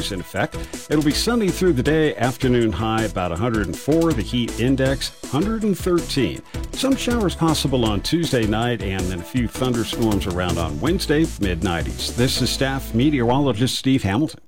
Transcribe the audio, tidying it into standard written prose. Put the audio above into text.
is in effect. It'll be sunny through the day, afternoon high about 104, the heat index 113. Some showers possible on Tuesday night and then a few thunderstorms around on Wednesday, mid-90s. This is staff meteorologist Steve Hamilton.